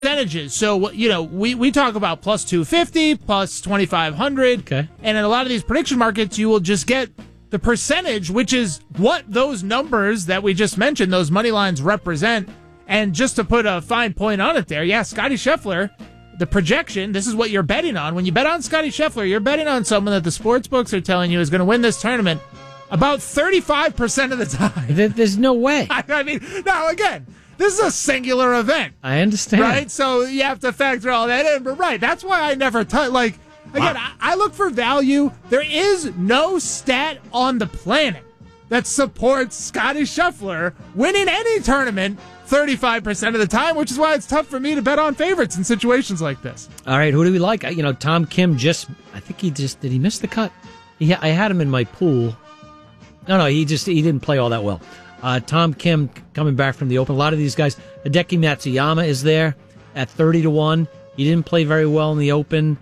percentages. So, we talk about plus 250, plus 2,500. Okay. And in a lot of these prediction markets, you will just get the percentage, which is what those numbers that we just mentioned, those money lines represent. And just to put a fine point on it there, Scotty Scheffler, the projection, this is what you're betting on. When you bet on Scotty Scheffler, you're betting on someone that the sports books are telling you is going to win this tournament about 35% of the time. There's no way. I mean, now again, this is a singular event. I understand. Right? So you have to factor all that in. But that's why I never again, I look for value. There is no stat on the planet that supports Scotty Scheffler winning any tournament 35% of the time, which is why it's tough for me to bet on favorites in situations like this. All right, who do we like? Tom Kim did he miss the cut? I had him in my pool. No, he didn't play all that well. Tom Kim coming back from the Open. A lot of these guys, Hideki Matsuyama is there at 30-1. He didn't play very well in the Open.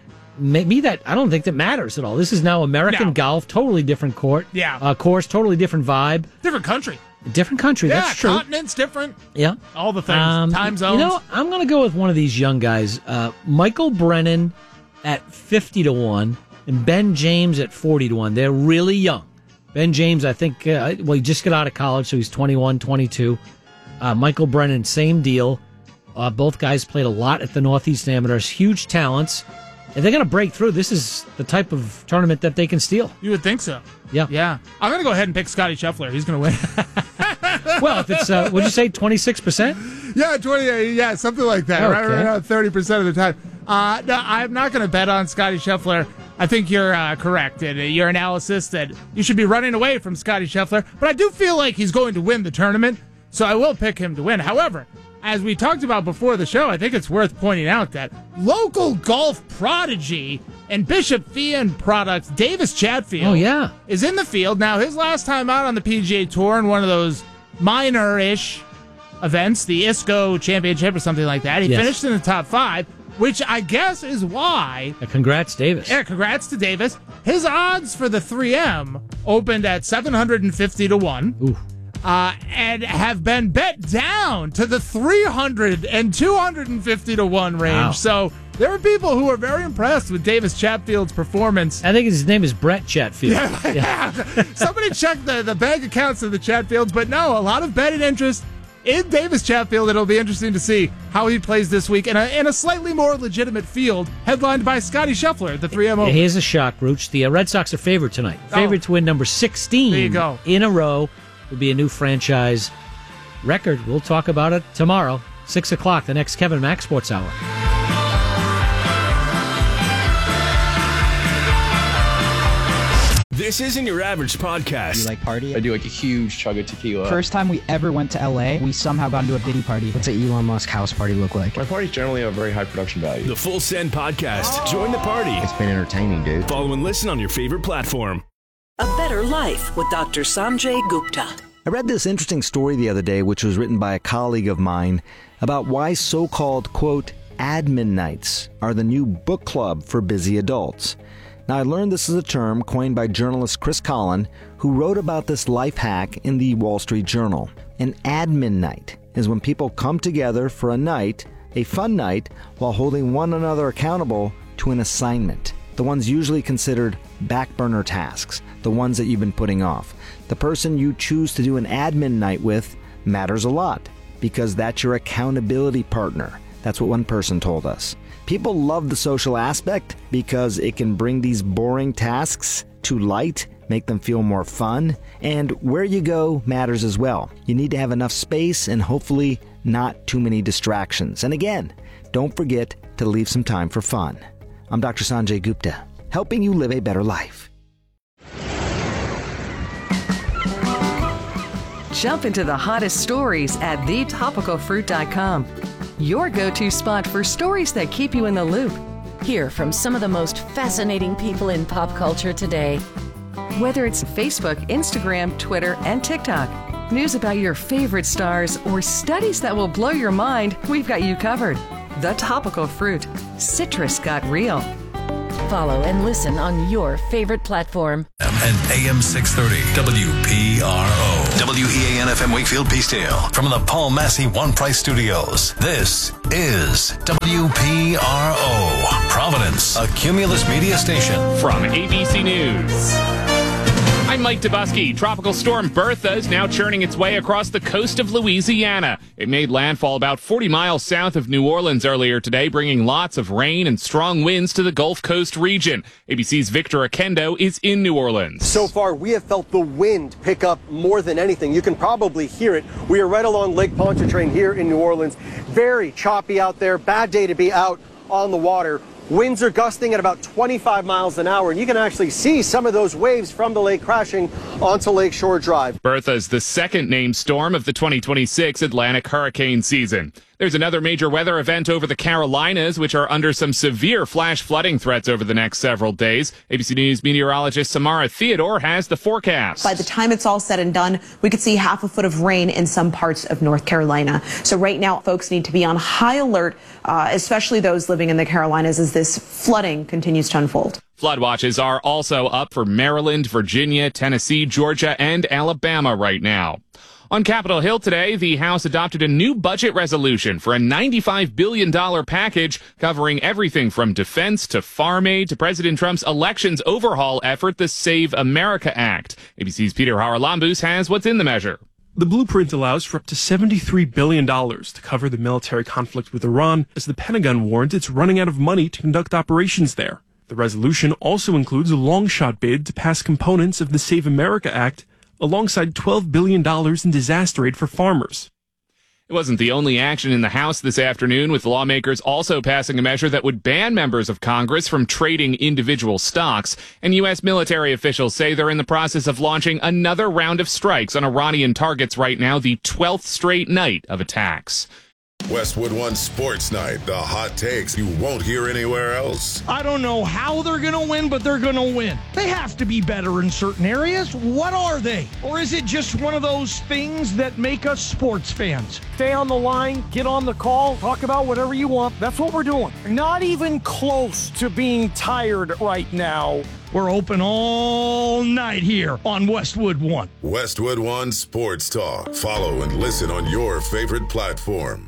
I don't think that matters at all. This is now American golf, totally different court. Yeah. Course, totally different vibe. Different country. That's true. Continent's different. Yeah. All the things. Time zones. I'm going to go with one of these young guys. Michael Brennan at 50-1 and Ben James at 40-1. They're really young. Ben James, I think, he just got out of college, so he's 21, 22. Michael Brennan, same deal. Both guys played a lot at the Northeast Amateurs. Huge talents. If they're going to break through, this is the type of tournament that they can steal. You would think so. Yeah. Yeah. I'm going to go ahead and pick Scotty Scheffler. He's going to win. Well, if it's, would you say 26%? Yeah, 28. Yeah, something like that. Okay. Right around 30% of the time. No, I'm not going to bet on Scotty Scheffler. I think you're correct in your analysis that you should be running away from Scotty Scheffler. But I do feel like he's going to win the tournament, so I will pick him to win. However, as we talked about before the show, I think it's worth pointing out that local golf prodigy and Bishop Feion product Davis Chatfield is in the field. Now, his last time out on the PGA Tour in one of those minor-ish events, the ISCO Championship or something like that, he finished in the top 5, which I guess is why... Congrats, Davis. Yeah, congrats to Davis. His odds for the 3M opened at 750-1. Ooh. And have been bet down to the 300 and 250-1 range. Wow. So there are people who are very impressed with Davis Chatfield's performance. I think his name is Brett Chatfield. Yeah. Somebody check the bank accounts of the Chatfields, but no, a lot of betting interest in Davis Chatfield. It'll be interesting to see how he plays this week in a slightly more legitimate field, headlined by Scotty Scheffler, the 3M Open. Here's a shock, Rooch. The Red Sox are favored tonight. Favorite to win number 16 there you go. In a row. Will be a new franchise record. We'll talk about it tomorrow, 6 o'clock, the next Kevin Mack Sports Hour. This isn't your average podcast. Do you like party? I do like a huge chug of tequila. First time we ever went to LA, we somehow got into a Diddy party. What's an Elon Musk house party look like? My parties generally have very high production value. The Full Send Podcast. Join the party. It's been entertaining, dude. Follow and listen on your favorite platform. A Better Life with Dr. Sanjay Gupta. I read this interesting story the other day, which was written by a colleague of mine, about why so-called, quote, admin nights are the new book club for busy adults. Now, I learned this is a term coined by journalist Chris Collin, who wrote about this life hack in the Wall Street Journal. An admin night is when people come together for a night, a fun night, while holding one another accountable to an assignment. The ones usually considered back burner tasks, the ones that you've been putting off. The person you choose to do an admin night with matters a lot because that's your accountability partner. That's what one person told us. People love the social aspect because it can bring these boring tasks to light, make them feel more fun, and where you go matters as well. You need to have enough space and hopefully not too many distractions. And again, don't forget to leave some time for fun. I'm Dr. Sanjay Gupta, helping you live a better life. Jump into the hottest stories at thetopicalfruit.com. Your go-to spot for stories that keep you in the loop. Hear from some of the most fascinating people in pop culture today. Whether it's Facebook, Instagram, Twitter, and TikTok, news about your favorite stars, or studies that will blow your mind, we've got you covered. The Topical Fruit. Citrus got real. Follow and listen on your favorite platform. And AM 630 WPRO. WEAN-FM Wakefield Peacedale. From the Paul Massey One Price Studios. This is WPRO. Providence, a Cumulus media station. From ABC News. I'm Mike Dubusky. Tropical storm Bertha is now churning its way across the coast of Louisiana. It made landfall about 40 miles south of New Orleans earlier today, bringing lots of rain and strong winds to the Gulf Coast region. ABC's Victor Akendo is in New Orleans. So far, we have felt the wind pick up more than anything. You can probably hear it. We are right along Lake Pontchartrain here in New Orleans. Very choppy out there. Bad day to be out on the water. Winds are gusting at about 25 miles an hour, and you can actually see some of those waves from the lake crashing onto Lakeshore Drive. Bertha is the second named storm of the 2026 Atlantic hurricane season. There's another major weather event over the Carolinas, which are under some severe flash flooding threats over the next several days. ABC News meteorologist Samara Theodore has the forecast. By the time it's all said and done, we could see half a foot of rain in some parts of North Carolina. So right now, folks need to be on high alert, especially those living in the Carolinas, as this flooding continues to unfold. Flood watches are also up for Maryland, Virginia, Tennessee, Georgia, and Alabama right now. On Capitol Hill today, the House adopted a new budget resolution for a $95 billion package covering everything from defense to farm aid to President Trump's elections overhaul effort, the Save America Act. ABC's Peter Haralambous has what's in the measure. The blueprint allows for up to $73 billion to cover the military conflict with Iran, as the Pentagon warns it's running out of money to conduct operations there. The resolution also includes a long-shot bid to pass components of the Save America Act alongside $12 billion in disaster aid for farmers. It wasn't the only action in the House this afternoon, with lawmakers also passing a measure that would ban members of Congress from trading individual stocks. And U.S. military officials say they're in the process of launching another round of strikes on Iranian targets right now, the 12th straight night of attacks. Westwood One Sports Night, the hot takes you won't hear anywhere else. I don't know how they're going to win, but they're going to win. They have to be better in certain areas. What are they? Or is it just one of those things that make us sports fans? Stay on the line, get on the call, talk about whatever you want. That's what we're doing. Not even close to being tired right now. We're open all night here on Westwood One. Westwood One Sports Talk. Follow and listen on your favorite platform.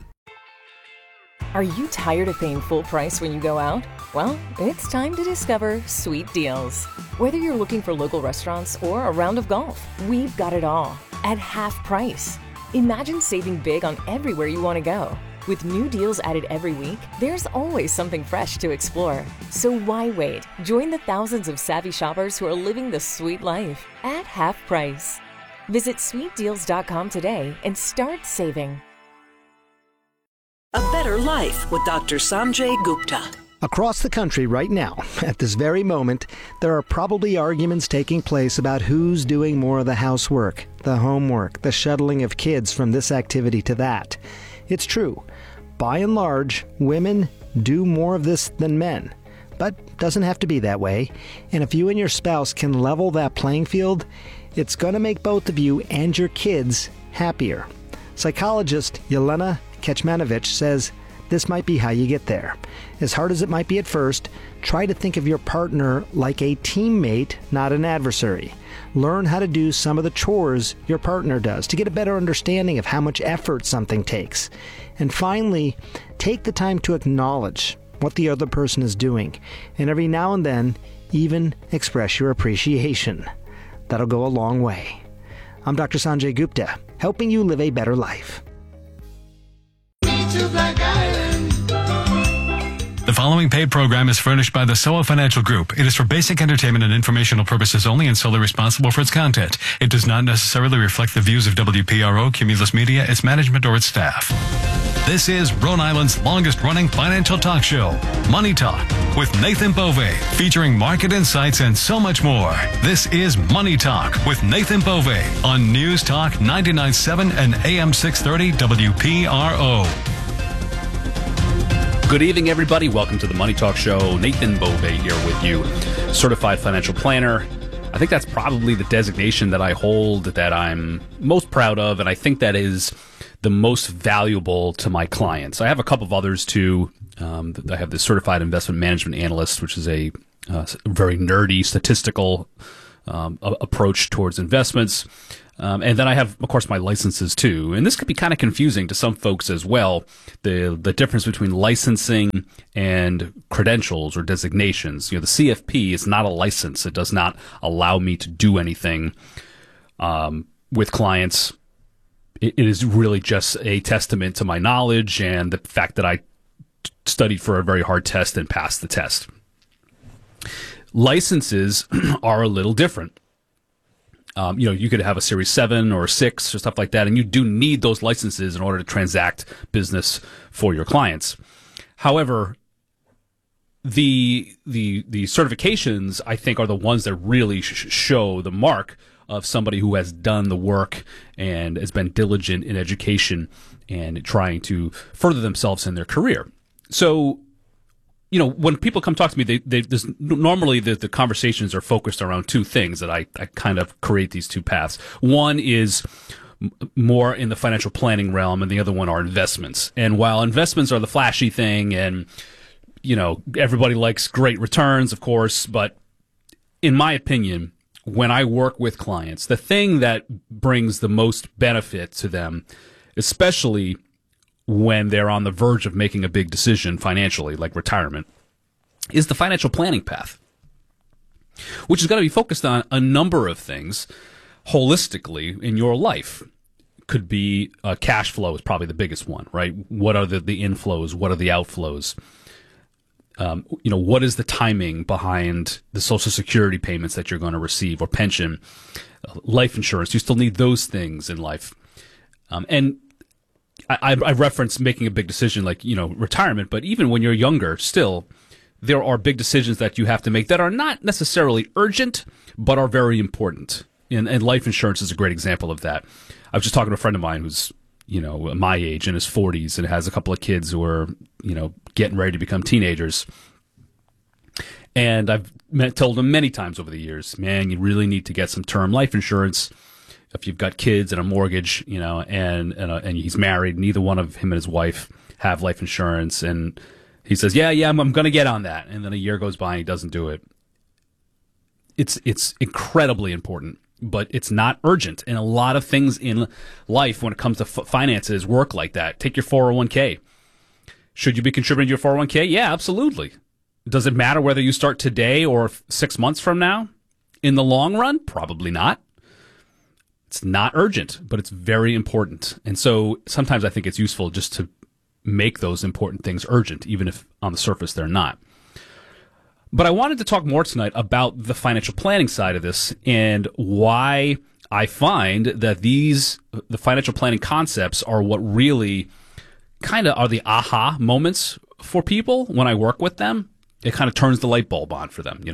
Are you tired of paying full price when you go out? Well, it's time to discover Sweet Deals. Whether you're looking for local restaurants or a round of golf, we've got it all at half price. Imagine saving big on everywhere you want to go. With new deals added every week, there's always something fresh to explore. So why wait? Join the thousands of savvy shoppers who are living the sweet life at half price. Visit sweetdeals.com today and start saving. A Better Life with Dr. Sanjay Gupta. Across the country right now, at this very moment, there are probably arguments taking place about who's doing more of the housework, the homework, the shuttling of kids from this activity to that. It's true. By and large, women do more of this than men. But doesn't have to be that way. And if you and your spouse can level that playing field, it's going to make both of you and your kids happier. Psychologist Yelena Kecmanovic says this might be how you get there. As hard as it might be at first, try to think of your partner like a teammate, not an adversary. Learn how to do some of the chores your partner does to get a better understanding of how much effort something takes. And finally, take the time to acknowledge what the other person is doing, and every now and then, even express your appreciation. That'll go a long way. I'm Dr. Sanjay Gupta, helping you live a better life. The following paid program is furnished by the SOA Financial Group. It is for basic entertainment and informational purposes only and solely responsible for its content. It does not necessarily reflect the views of WPRO, Cumulus Media, its management, or its staff. This is Rhode Island's longest-running financial talk show, Money Talk, with Nathan Bove, featuring market insights and so much more. This is Money Talk with Nathan Bove on News Talk 99.7 and AM 630 WPRO. Good evening, everybody. Welcome to the Money Talk Show. Nathan Bove here with you, certified financial planner. I think that's probably the designation that I hold that I'm most proud of, and I think that is the most valuable to my clients. I have a couple of others too. I have the certified investment management analyst, which is a very nerdy statistical approach towards investments. And then I have, of course, my licenses too. And this could be kind of confusing to some folks as well, the difference between licensing and credentials or designations. The CFP is not a license. It does not allow me to do anything with clients. It is really just a testament to my knowledge and the fact that I studied for a very hard test and passed the test. Licenses are a little different. You could have a Series 7 or a 6 or stuff like that, and you do need those licenses in order to transact business for your clients. However, the certifications, I think, are the ones that really show the mark of somebody who has done the work and has been diligent in education and trying to further themselves in their career. So, when people come talk to me, normally the conversations are focused around two things that I kind of create these two paths. One is more in the financial planning realm, and the other one are investments. And while investments are the flashy thing, and everybody likes great returns, of course, but in my opinion, when I work with clients, the thing that brings the most benefit to them, especially when they're on the verge of making a big decision financially, like retirement, is the financial planning path, which is going to be focused on a number of things holistically in your life. Could be cash flow is probably the biggest one, right? What are the inflows? What are the outflows? What is the timing behind the Social Security payments that you're going to receive, or pension, life insurance? You still need those things in life. And I reference making a big decision like, retirement, but even when you're younger, still, there are big decisions that you have to make that are not necessarily urgent, but are very important. And life insurance is a great example of that. I was just talking to a friend of mine who's, my age, in his 40s, and has a couple of kids who are, getting ready to become teenagers. And I've told him many times over the years, man, you really need to get some term life insurance. If you've got kids and a mortgage, and he's married, neither one of him and his wife have life insurance. And he says, yeah, I'm going to get on that. And then a year goes by and he doesn't do it. It's incredibly important, but it's not urgent. And a lot of things in life when it comes to finances work like that. Take your 401k. Should you be contributing to your 401k? Yeah, absolutely. Does it matter whether you start today or 6 months from now? In the long run, probably not. It's not urgent, but it's very important. And so sometimes I think it's useful just to make those important things urgent, even if on the surface they're not. But I wanted to talk more tonight about the financial planning side of this and why I find that the financial planning concepts are what really kind of are the aha moments for people when I work with them. It kind of turns the light bulb on for them,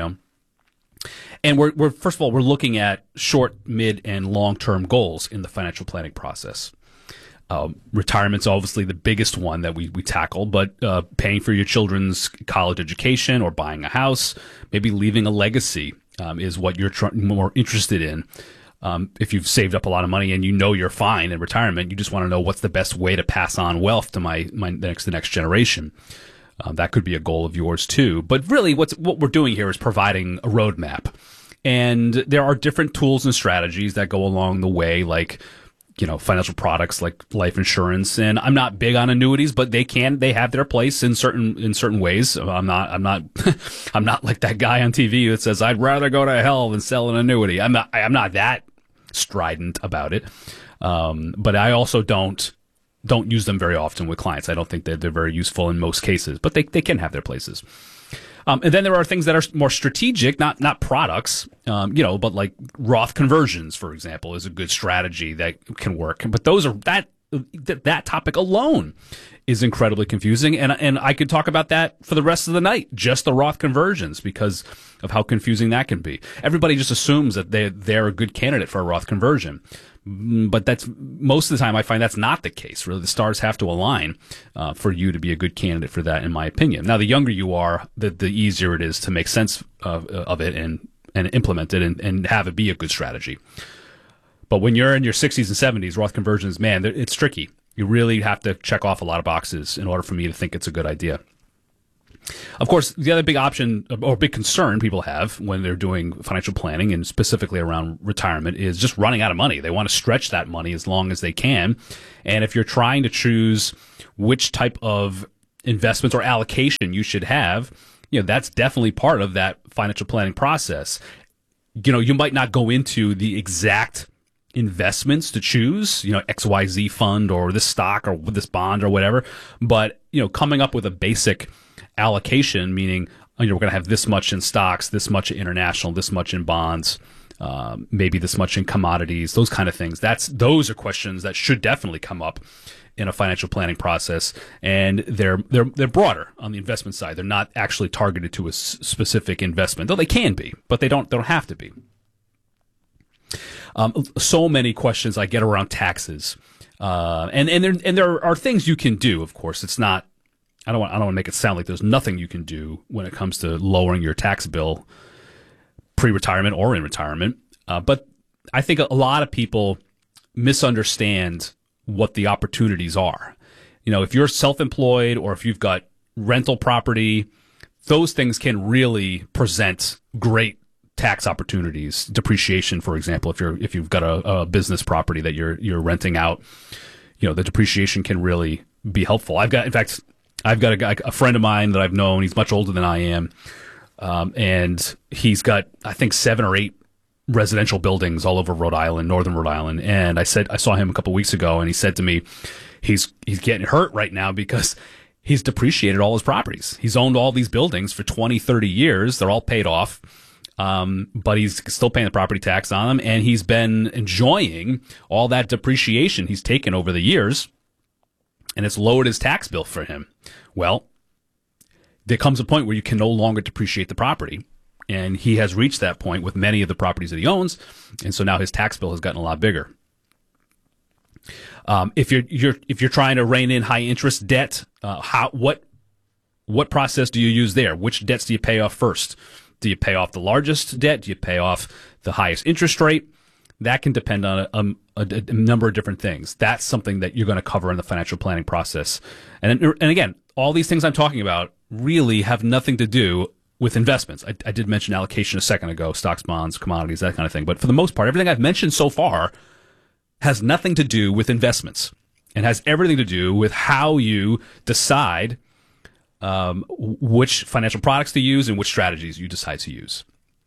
And we're first of all, we're looking at short, mid, and long-term goals in the financial planning process. Retirement's obviously the biggest one that we tackle, but paying for your children's college education or buying a house, maybe leaving a legacy is what you're more interested in. If you've saved up a lot of money and you're fine in retirement, you just want to know what's the best way to pass on wealth to the next generation. That could be a goal of yours too. But really what we're doing here is providing a roadmap. And there are different tools and strategies that go along the way, like, financial products like life insurance. And I'm not big on annuities, but they have their place in certain ways. I'm not I'm not like that guy on TV that says I'd rather go to hell than sell an annuity. I'm not that strident about it. But I also don't use them very often with clients. I don't think that they're very useful in most cases, but they can have their places. And then there are things that are more strategic, not products, but like Roth conversions, for example, is a good strategy that can work. But that topic alone is incredibly confusing. And I could talk about that for the rest of the night, just the Roth conversions, because of how confusing that can be. Everybody just assumes that they're a good candidate for a Roth conversion. But that's most of the time I find that's not the case. Really, the stars have to align for you to be a good candidate for that, in my opinion. Now, the younger you are, the easier it is to make sense of it and implement it and have it be a good strategy. But when you're in your 60s and 70s, Roth conversions, man, it's tricky. You really have to check off a lot of boxes in order for me to think it's a good idea. Of course, the other big option or big concern people have when they're doing financial planning and specifically around retirement is just running out of money. They want to stretch that money as long as they can. And if you're trying to choose which type of investments or allocation you should have, that's definitely part of that financial planning process. You might not go into the exact investments to choose, XYZ fund or this stock or this bond or whatever, but, coming up with a basic allocation, meaning, we're going to have this much in stocks, this much in international, this much in bonds, maybe this much in commodities, those kind of things. Those are questions that should definitely come up in a financial planning process, and they're broader on the investment side. They're not actually targeted to a specific investment, though they can be, but they don't have to be. So many questions I get around taxes, and there are things you can do. Of course, it's not. I don't want to make it sound like there's nothing you can do when it comes to lowering your tax bill, pre-retirement or in retirement. But I think a lot of people misunderstand what the opportunities are. If you're self-employed or if you've got rental property, those things can really present great tax opportunities. Depreciation, for example, if you've got a business property that you're renting out, the depreciation can really be helpful. I've got a friend of mine that I've known. He's much older than I am, and he's got, I think, 7 or 8 residential buildings all over Rhode Island, northern Rhode Island. And I saw him a couple weeks ago, and he said to me, he's getting hurt right now because he's depreciated all his properties. He's owned all these buildings for 20, 30 years. They're all paid off. But he's still paying the property tax on them, and he's been enjoying all that depreciation he's taken over the years, and it's lowered his tax bill for him. Well, there comes a point where you can no longer depreciate the property. And he has reached that point with many of the properties that he owns, and so now his tax bill has gotten a lot bigger. If you're trying to rein in high interest debt, what process do you use there? Which debts do you pay off first? Do you pay off the largest debt? Do you pay off the highest interest rate? That can depend on a number of different things. That's something that you're going to cover in the financial planning process. And again, all these things I'm talking about really have nothing to do with investments. I did mention allocation a second ago, stocks, bonds, commodities, that kind of thing. But for the most part, everything I've mentioned so far has nothing to do with investments and has everything to do with how you decide which financial products to use and which strategies you decide to use.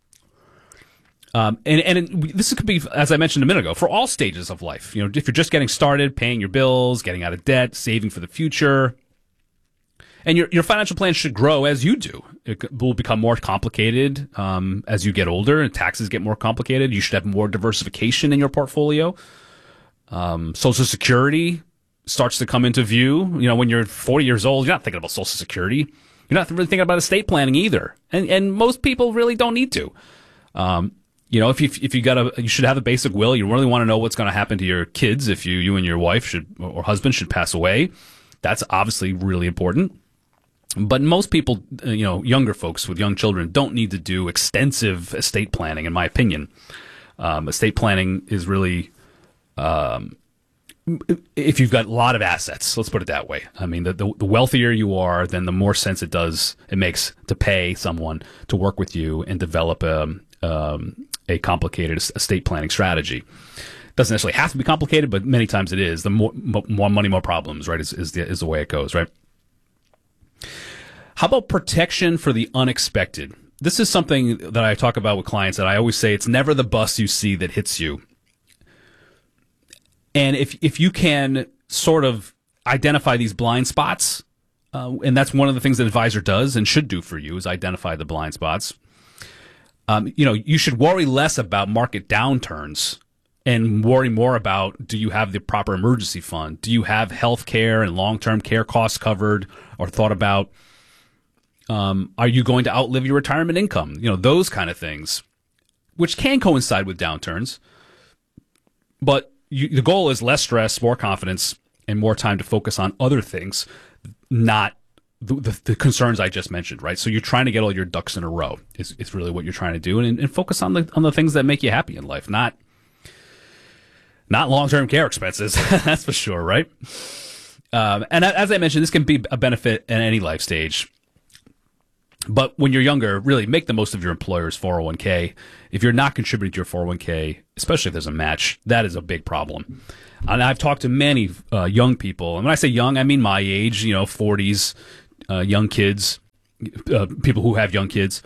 This could be, as I mentioned a minute ago, for all stages of life. If you're just getting started, paying your bills, getting out of debt, saving for the future. And your financial plan should grow as you do. It will become more complicated as you get older and taxes get more complicated. You should have more diversification in your portfolio. Social Security starts to come into view. When you're 40 years old, you're not thinking about Social Security. You're not really thinking about estate planning either. And most people really don't need to. If you should have a basic will. You really want to know what's going to happen to your kids if you and your wife or husband should pass away. That's obviously really important. But most people, younger folks with young children don't need to do extensive estate planning, in my opinion. Estate planning is really, if you've got a lot of assets, let's put it that way. I mean, the wealthier you are, then the more sense it makes to pay someone to work with you and develop a complicated estate planning strategy. Doesn't necessarily have to be complicated, but many times it is. The more money, more problems, right, is the way it goes, right? How about protection for the unexpected? This is something that I talk about with clients, that I always say it's never the bus you see that hits you. And if you can sort of identify these blind spots, and that's one of the things that advisor does and should do for you, is identify the blind spots. You should worry less about market downturns and worry more about, do you have the proper emergency fund? Do you have health care and long-term care costs covered or thought about? Are you going to outlive your retirement income? Those kind of things, which can coincide with downturns. But the goal is less stress, more confidence, and more time to focus on other things, not the concerns I just mentioned, right? So you're trying to get all your ducks in a row. It's really what you're trying to do, and focus on the things that make you happy in life, not long-term care expenses. That's for sure, right? And as I mentioned, this can be a benefit at any life stage. But when you're younger, really make the most of your employer's 401k. If you're not contributing to your 401k, especially if there's a match, that is a big problem. And I've talked to many young people, and when I say young, I mean my age, 40s, young kids, people who have young kids.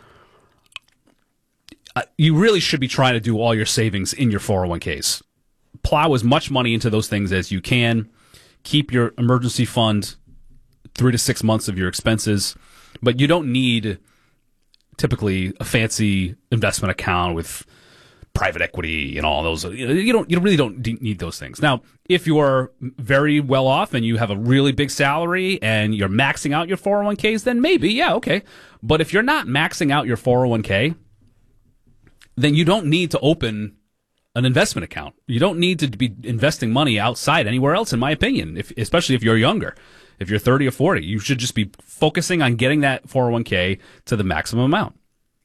You really should be trying to do all your savings in your 401ks. Plow as much money into those things as you can. Keep your emergency fund 3 to 6 months of your expenses. But you don't need typically a fancy investment account with private equity and all those. You really don't need those things. Now, if you're very well off and you have a really big salary and you're maxing out your 401ks, then maybe, yeah, okay. But if you're not maxing out your 401k, then you don't need to open an investment account. You don't need to be investing money outside anywhere else, in my opinion, especially if you're younger. If you're 30 or 40, you should just be focusing on getting that 401k to the maximum amount.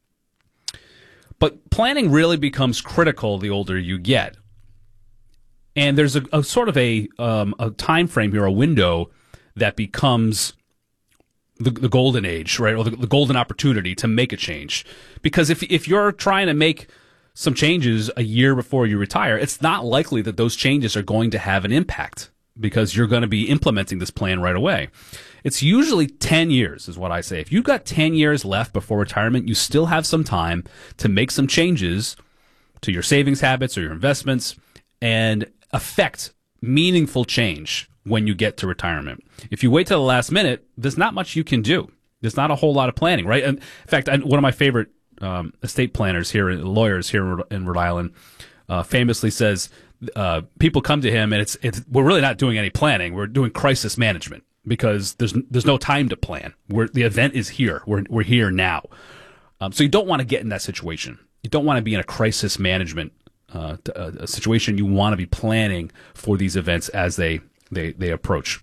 But planning really becomes critical the older you get. And there's a sort of a time frame here, a window that becomes the golden age, right? Or the golden opportunity to make a change. Because if you're trying to make some changes a year before you retire, it's not likely that those changes are going to have an impact, because you're going to be implementing this plan right away. It's usually 10 years is what I say. If you've got 10 years left before retirement, you still have some time to make some changes to your savings habits or your investments and affect meaningful change when you get to retirement. If you wait till the last minute, there's not much you can do. There's not a whole lot of planning, right? And in fact, one of my favorite estate planners here, lawyers here in Rhode Island, famously says, people come to him and it's we're really not doing any planning. We're doing crisis management because there's no time to plan. The event is here. We're here now. So you don't want to get in that situation. You don't want to be in a crisis management a situation. You want to be planning for these events as they approach.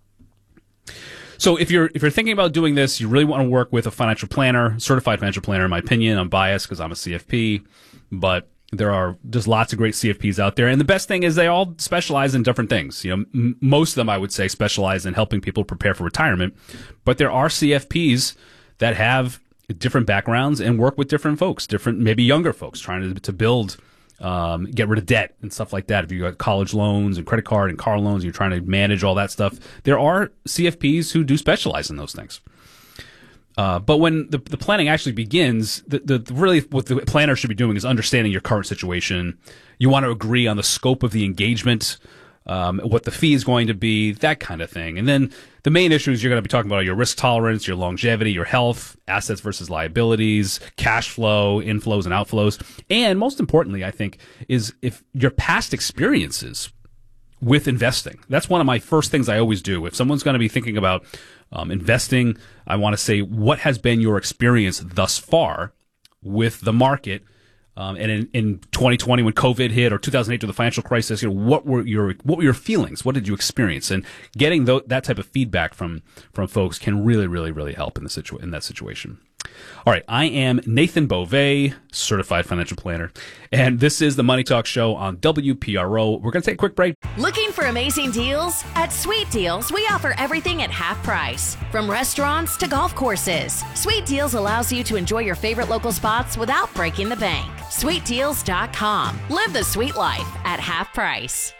So if you're thinking about doing this, you really want to work with a financial planner, certified financial planner. In my opinion, I'm biased because I'm a CFP, but there's lots of great CFPs out there, and the best thing is they all specialize in different things. Most of them, I would say, specialize in helping people prepare for retirement, but there are CFPs that have different backgrounds and work with different folks, maybe younger folks trying to build, get rid of debt and stuff like that. If you got college loans and credit card and car loans, you're trying to manage all that stuff. There are CFPs who do specialize in those things. But when the planning actually begins, really what the planner should be doing is understanding your current situation. You want to agree on the scope of the engagement, what the fee is going to be, that kind of thing. And then the main issues you're going to be talking about are your risk tolerance, your longevity, your health, assets versus liabilities, cash flow, inflows and outflows. And most importantly, I think, is if your past experiences with investing. That's one of my first things I always do. If someone's going to be thinking about investing, I want to say, what has been your experience thus far with the market? And in 2020, when COVID hit, or 2008 with the financial crisis, what were your feelings? What did you experience? And getting that type of feedback from folks can really, really, really help in that situation. All right, I am Nathan Beauvais, certified financial planner, and this is the Money Talk Show on WPRO. We're going to take a quick break. Looking for amazing deals? At Sweet Deals, we offer everything at half price, from restaurants to golf courses. Sweet Deals allows you to enjoy your favorite local spots without breaking the bank. SweetDeals.com. Live the sweet life at half price.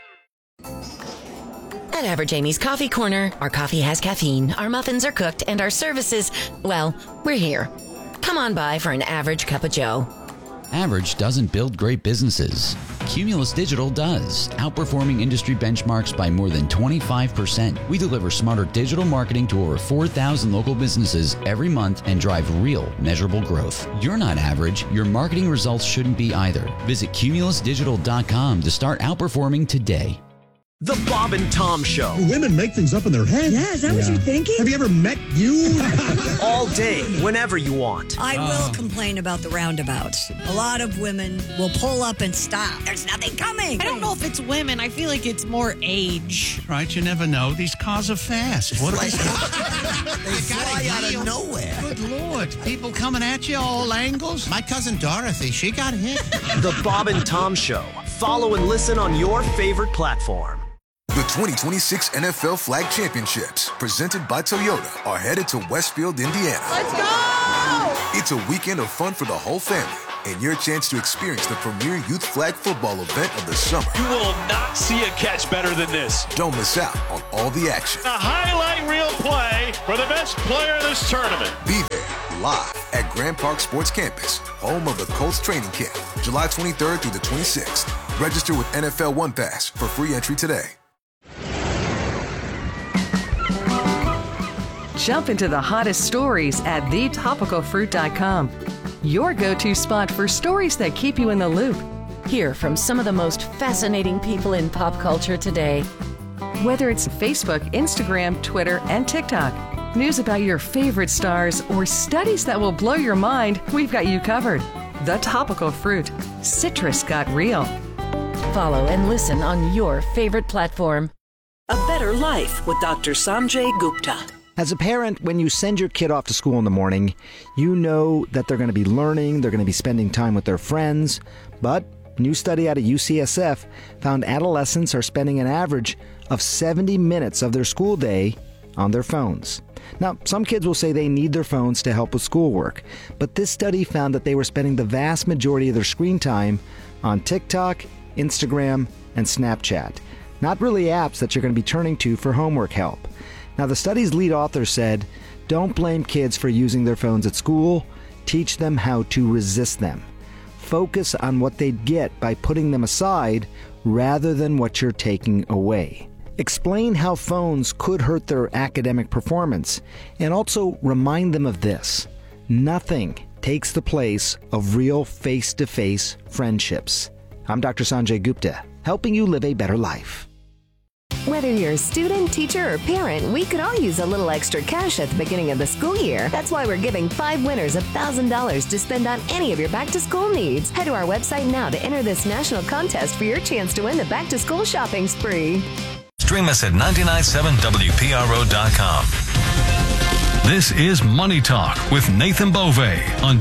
At Average Amy's Coffee Corner, our coffee has caffeine, our muffins are cooked, and our services, well, we're here. Come on by for an average cup of joe. Average doesn't build great businesses. Cumulus Digital does, outperforming industry benchmarks by more than 25%. We deliver smarter digital marketing to over 4,000 local businesses every month and drive real, measurable growth. You're not average. Your marketing results shouldn't be either. Visit cumulusdigital.com to start outperforming today. The Bob and Tom Show. Women make things up in their head. Yeah, is that what you're thinking? Have you ever met you? All day, whenever you want. I will complain about the roundabouts. A lot of women will pull up and stop. There's nothing coming. I don't know if it's women. I feel like it's more age. Right, you never know. These cars are fast. What They fly out of nowhere. Good Lord. People coming at you all angles. My cousin Dorothy, she got hit. The Bob and Tom Show. Follow and listen on your favorite platform. The 2026 NFL Flag Championships, presented by Toyota, are headed to Westfield, Indiana. Let's go! It's a weekend of fun for the whole family and your chance to experience the premier youth flag football event of the summer. You will not see a catch better than this. Don't miss out on all the action. A highlight reel play for the best player in this tournament. Be there live at Grand Park Sports Campus, home of the Colts training camp, July 23rd through the 26th. Register with NFL One Pass for free entry today. Jump into the hottest stories at thetopicalfruit.com. Your go-to spot for stories that keep you in the loop. Hear from some of the most fascinating people in pop culture today. Whether it's Facebook, Instagram, Twitter, and TikTok, news about your favorite stars, or studies that will blow your mind, we've got you covered. The Topical Fruit. Citrus got real. Follow and listen on your favorite platform. A Better Life with Dr. Sanjay Gupta. As a parent, when you send your kid off to school in the morning, you know that they're going to be learning, they're going to be spending time with their friends. But a new study out of UCSF found adolescents are spending an average of 70 minutes of their school day on their phones. Now, some kids will say they need their phones to help with schoolwork, but this study found that they were spending the vast majority of their screen time on TikTok, Instagram, and Snapchat. Not really apps that you're going to be turning to for homework help. Now, the study's lead author said, don't blame kids for using their phones at school. Teach them how to resist them. Focus on what they'd get by putting them aside rather than what you're taking away. Explain how phones could hurt their academic performance, and also remind them of this. Nothing takes the place of real face-to-face friendships. I'm Dr. Sanjay Gupta, helping you live a better life. Whether you're a student, teacher, or parent, we could all use a little extra cash at the beginning of the school year. That's why we're giving 5 winners $1,000 to spend on any of your back-to-school needs. Head to our website now to enter this national contest for your chance to win the back-to-school shopping spree. Stream us at 997wpro.com. This is Money Talk with Nathan Bove on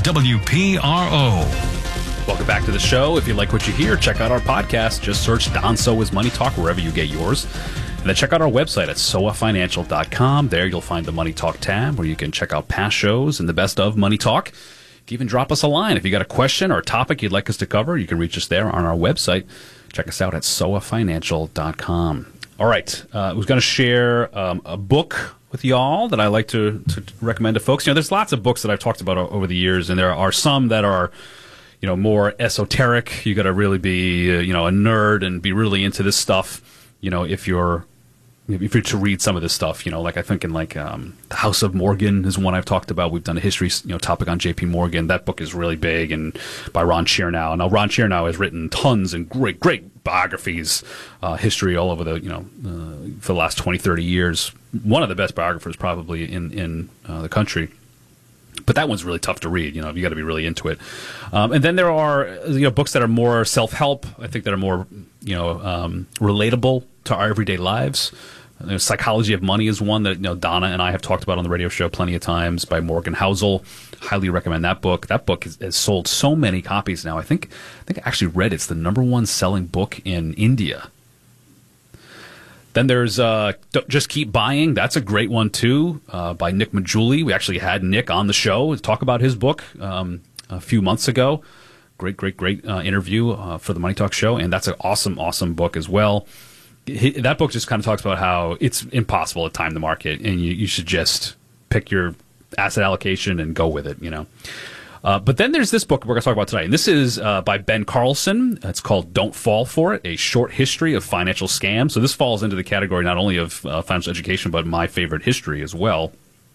WPRO. Welcome back to the show. If you like what you hear, check out our podcast. Just search Don Soa's Money Talk wherever you get yours. And then check out our website at soafinancial.com. There you'll find the Money Talk tab where you can check out past shows and the best of Money Talk. You can even drop us a line. If you got a question or a topic you'd like us to cover, you can reach us there on our website. Check us out at soafinancial.com. All right. I was going to share a book with y'all that I like to recommend to folks. You know, there's lots of books that I've talked about over the years, and there are some that are more esoteric. You got to really be, a nerd and be really into this stuff. If you're to read some of this stuff, like I think in The House of Morgan is one I've talked about. We've done a history, topic on J.P. Morgan. That book is really big, and by Ron Chernow. Now, Ron Chernow has written tons and great biographies, history all over for the last 20, 30 years. One of the best biographers probably in the country. But that one's really tough to read. You got to be really into it. And then there are books that are more self-help. I think that are more relatable to our everyday lives. Psychology of Money is one that Donna and I have talked about on the radio show plenty of times, by Morgan Housel. Highly recommend that book. That book has sold so many copies now. I think I actually read it's the #1 selling book in India. Then there's Just Keep Buying. That's a great one, too, by Nick Majuli. We actually had Nick on the show to talk about his book a few months ago. Great interview for the Money Talk show, and that's an awesome book as well. That book just kind of talks about how it's impossible to time the market, and you should just pick your asset allocation and go with it, But then there's this book we're going to talk about tonight, and this is by Ben Carlson. It's called Don't Fall For It, A Short History of Financial Scams. So this falls into the category not only of financial education, but my favorite history as well.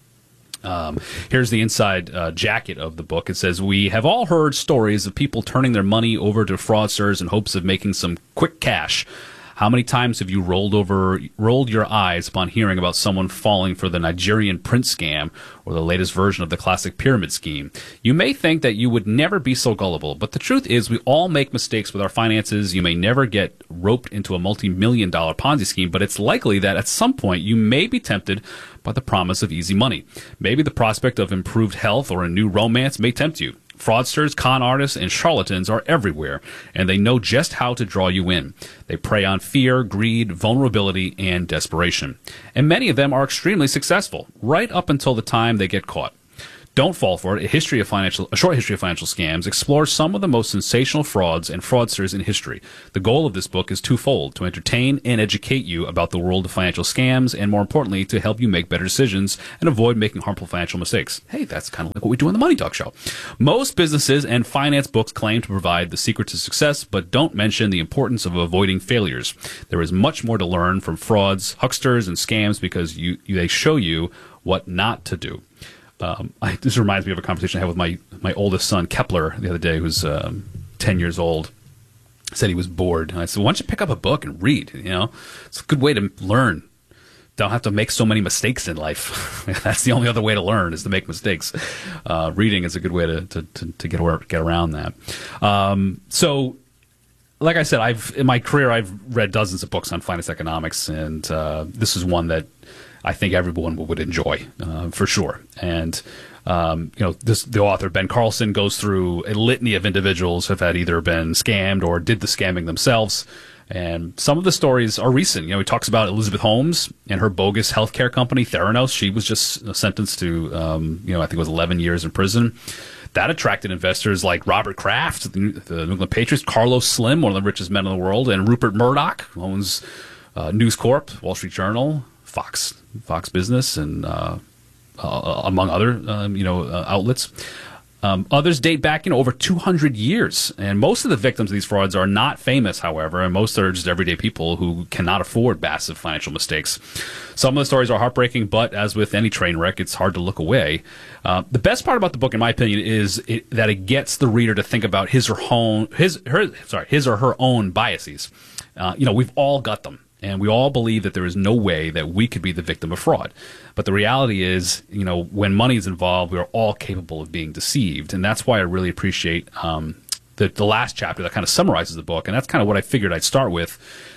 Here's the inside jacket of the book. It says, we have all heard stories of people turning their money over to fraudsters in hopes of making some quick cash. How many times have you rolled your eyes upon hearing about someone falling for the Nigerian prince scam or the latest version of the classic pyramid scheme? You may think that you would never be so gullible, but the truth is we all make mistakes with our finances. You may never get roped into a multi-million-dollar Ponzi scheme, but it's likely that at some point you may be tempted by the promise of easy money. Maybe the prospect of improved health or a new romance may tempt you. Fraudsters, con artists, and charlatans are everywhere, and they know just how to draw you in. They prey on fear, greed, vulnerability, and desperation. And many of them are extremely successful, right up until the time they get caught. Don't Fall for It, a short history of financial scams, explores some of the most sensational frauds and fraudsters in history. The goal of this book is twofold: to entertain and educate you about the world of financial scams, and more importantly, to help you make better decisions and avoid making harmful financial mistakes. Hey, that's kind of like what we do on the Money Talk Show. Most businesses and finance books claim to provide the secret to success, but don't mention the importance of avoiding failures. There is much more to learn from frauds, hucksters, and scams because they show you what not to do. This reminds me of a conversation I had with my oldest son, Kepler, the other day, who's 10 years old. Said he was bored. And I said, why don't you pick up a book and read? You know, it's a good way to learn. Don't have to make so many mistakes in life. That's the only other way to learn, is to make mistakes. Reading is a good way to get around that. So, like I said, in my career, I've read dozens of books on finance economics, and this is one that I think everyone would enjoy, for sure. And, the author, Ben Carlson, goes through a litany of individuals who have had either been scammed or did the scamming themselves. And some of the stories are recent. He talks about Elizabeth Holmes and her bogus healthcare company, Theranos. She was just sentenced to, I think it was 11 years in prison. That attracted investors like Robert Kraft, the New England Patriots, Carlos Slim, one of the richest men in the world, and Rupert Murdoch, who owns News Corp, Wall Street Journal, Fox Business, and among other outlets. Others date back over 200 years, and most of the victims of these frauds are not famous, however, and most are just everyday people who cannot afford massive financial mistakes. Some of the stories are heartbreaking, but as with any train wreck, it's hard to look away. The best part about the book, in my opinion, is that it gets the reader to think about his or her own biases. We've all got them. And we all believe that there is no way that we could be the victim of fraud. But the reality is, when money is involved, we are all capable of being deceived. And that's why I really appreciate the last chapter that kind of summarizes the book. And that's kind of what I figured I'd start with,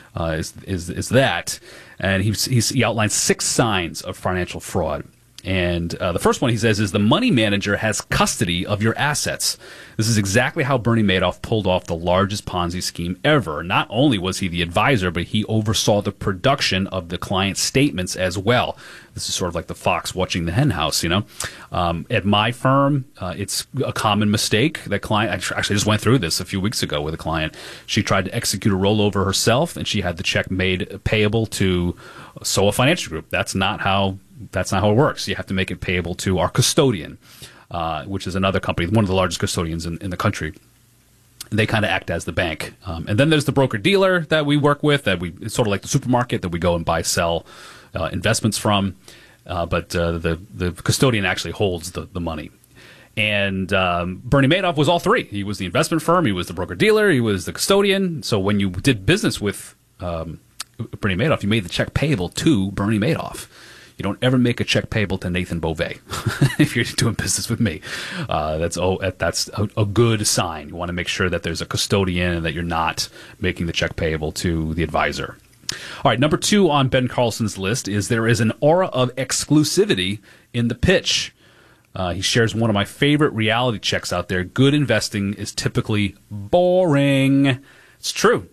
is that. And he outlines 6 signs of financial fraud. And the first one, he says, is the money manager has custody of your assets. This is exactly how Bernie Madoff pulled off the largest Ponzi scheme ever. Not only was he the advisor, but he oversaw the production of the client's statements as well. This is sort of like the fox watching the hen house, At my firm, it's a common mistake. That client, I actually just went through this a few weeks ago with a client. She tried to execute a rollover herself, and she had the check made payable to SOA Financial Group. That's not how it works. You have to make it payable to our custodian, which is another company, one of the largest custodians in the country. They kind of act as the bank. And then there's the broker-dealer that we work with, it's sort of like the supermarket that we go and buy, sell investments from. But the custodian actually holds the money. And Bernie Madoff was all three. He was the investment firm, he was the broker-dealer, he was the custodian. So when you did business with Bernie Madoff, you made the check payable to Bernie Madoff. You don't ever make a check payable to Nathan Beauvais if you're doing business with me. That's a good sign. You want to make sure that there's a custodian and that you're not making the check payable to the advisor. All right, number 2 on Ben Carlson's list is there is an aura of exclusivity in the pitch. He shares one of my favorite reality checks out there. Good investing is typically boring. It's true.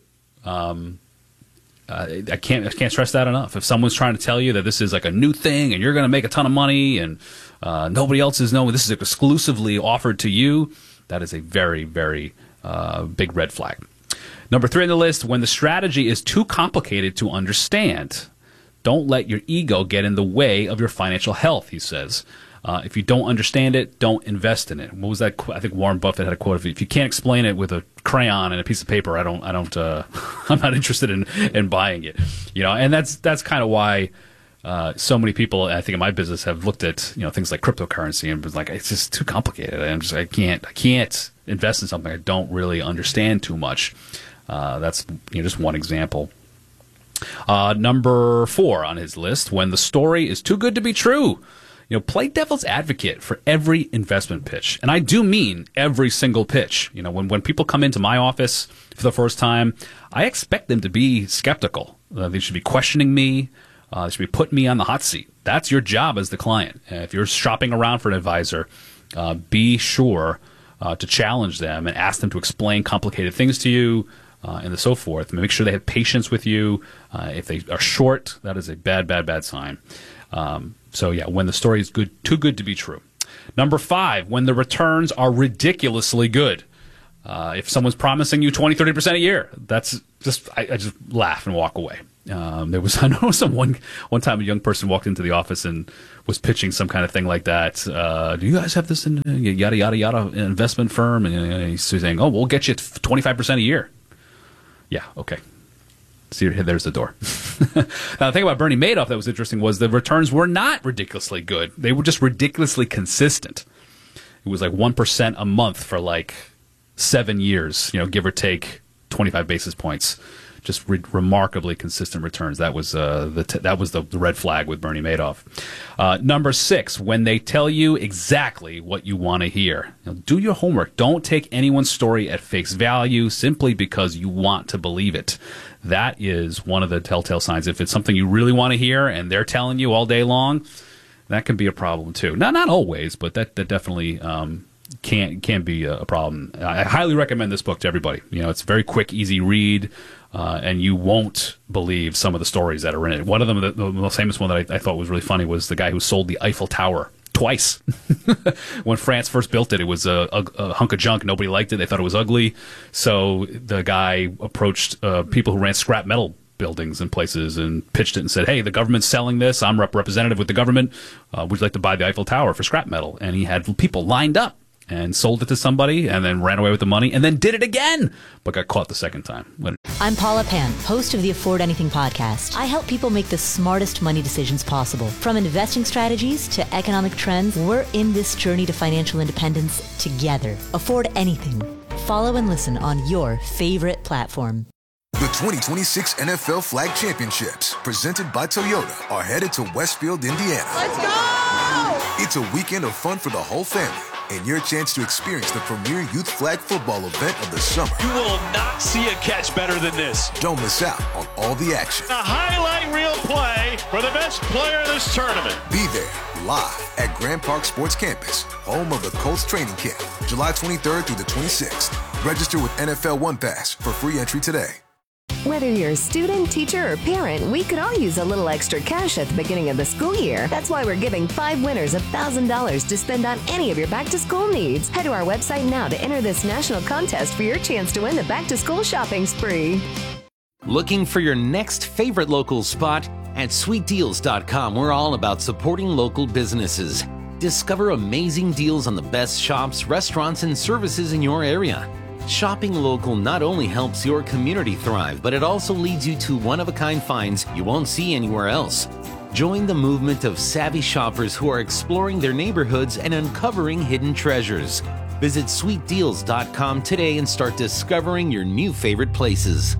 I can't stress that enough. If someone's trying to tell you that this is like a new thing and you're going to make a ton of money and nobody else is knowing this is exclusively offered to you, that is a very, very big red flag. Number 3 on the list, when the strategy is too complicated to understand, don't let your ego get in the way of your financial health, he says. If you don't understand it, don't invest in it. What was that? I think Warren Buffett had a quote of, if you can't explain it with a crayon and a piece of paper, I'm not interested in buying it. And that's kind of why so many people, I think in my business, have looked at things like cryptocurrency and been like, it's just too complicated. I can't invest in something I don't really understand too much. That's just one example. Number 4 on his list, when the story is too good to be true. Play devil's advocate for every investment pitch. And I do mean every single pitch. When people come into my office for the first time, I expect them to be skeptical. They should be questioning me. They should be putting me on the hot seat. That's your job as the client. If you're shopping around for an advisor, be sure to challenge them and ask them to explain complicated things to you and so forth. Make sure they have patience with you. If they are short, that is a bad, bad, bad sign. When the story is too good to be true. Number 5, when the returns are ridiculously good. If someone's promising you 20, 30% a year, that's just I just laugh and walk away. I know one time a young person walked into the office and was pitching some kind of thing like that. Do you guys have this in yada yada yada investment firm? And he's saying, "Oh, we'll get you 25% a year." Yeah, okay. See, there's the door. Now, the thing about Bernie Madoff that was interesting was the returns were not ridiculously good. They were just ridiculously consistent. It was like 1% a month for like 7 years, give or take 25 basis points. Just remarkably consistent returns. That was the red flag with Bernie Madoff. Number 6, when they tell you exactly what you want to hear. Do your homework. Don't take anyone's story at face value simply because you want to believe it. That is one of the telltale signs. If it's something you really want to hear and they're telling you all day long, that can be a problem too. Not always, but that definitely can be a problem. I highly recommend this book to everybody. It's a very quick, easy read. And you won't believe some of the stories that are in it. One of them, the most famous one that I thought was really funny, was the guy who sold the Eiffel Tower twice. When France first built it, it was a hunk of junk. Nobody liked it. They thought it was ugly. So the guy approached people who ran scrap metal buildings and places and pitched it and said, "Hey, the government's selling this. I'm representative with the government. Would you like to buy the Eiffel Tower for scrap metal?" And he had people lined up and sold it to somebody and then ran away with the money and then did it again, but got caught the second time. I'm Paula Pan, host of the Afford Anything podcast. I help people make the smartest money decisions possible. From investing strategies to economic trends, we're in this journey to financial independence together. Afford Anything. Follow and listen on your favorite platform. The 2026 NFL Flag Championships, presented by Toyota, are headed to Westfield, Indiana. Let's go! It's a weekend of fun for the whole family, and your chance to experience the premier youth flag football event of the summer. You will not see a catch better than this. Don't miss out on all the action. A highlight reel play for the best player in this tournament. Be there live at Grand Park Sports Campus, home of the Colts training camp, July 23rd through the 26th. Register with NFL One Pass for free entry today. Whether you're a student, teacher, or parent, we could all use a little extra cash at the beginning of the school year. That's why we're giving 5 winners $1,000 to spend on any of your back-to-school needs. Head to our website now to enter this national contest for your chance to win the back-to-school shopping spree. Looking for your next favorite local spot? At SweetDeals.com, we're all about supporting local businesses. Discover amazing deals on the best shops, restaurants, and services in your area. Shopping local not only helps your community thrive, but it also leads you to one-of-a-kind finds you won't see anywhere else. Join the movement of savvy shoppers who are exploring their neighborhoods and uncovering hidden treasures. Visit SweetDeals.com today and start discovering your new favorite places.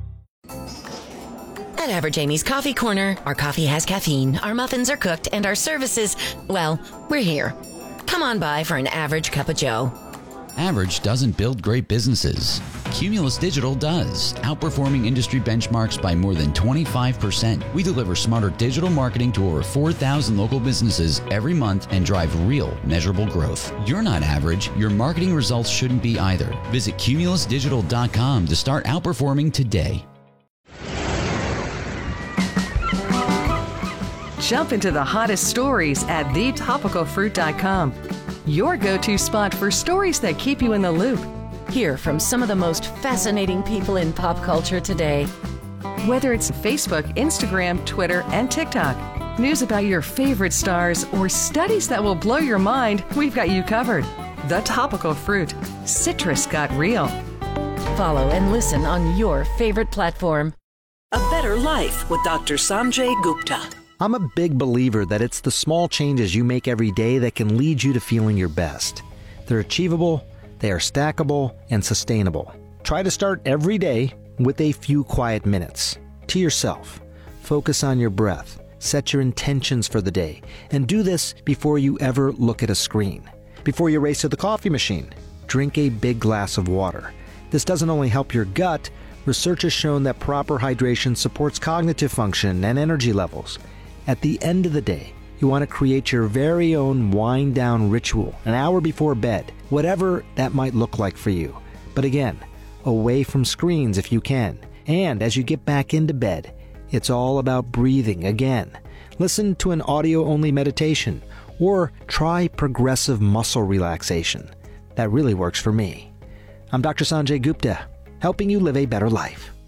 At Average Amy's Coffee Corner, our coffee has caffeine, our muffins are cooked, and our services, well, we're here. Come on by for an average cup of joe. Average doesn't build great businesses. Cumulus Digital does, outperforming industry benchmarks by more than 25%. We deliver smarter digital marketing to over 4,000 local businesses every month and drive real, measurable growth. You're not average. Your marketing results shouldn't be either. Visit cumulusdigital.com to start outperforming today. Jump into the hottest stories at thetopicalfruit.com. Your go-to spot for stories that keep you in the loop. Hear from some of the most fascinating people in pop culture today. Whether it's Facebook, Instagram, Twitter, and TikTok, news about your favorite stars, or studies that will blow your mind, we've got you covered. The Topical Fruit. Citrus got real. Follow and listen on your favorite platform. A Better Life with Dr. Sanjay Gupta. I'm a big believer that it's the small changes you make every day that can lead you to feeling your best. They're achievable, they are stackable, and sustainable. Try to start every day with a few quiet minutes. To yourself. Focus on your breath. Set your intentions for the day. And do this before you ever look at a screen. Before you race to the coffee machine, drink a big glass of water. This doesn't only help your gut, research has shown that proper hydration supports cognitive function and energy levels. At the end of the day, You want to create your very own wind-down ritual an hour before bed, whatever that might look like for you. But again, away from screens if you can. And as you get back into bed, it's all about breathing again. Listen to an audio-only meditation or try progressive muscle relaxation. That really works for me. I'm Dr. Sanjay Gupta, helping you live a better life.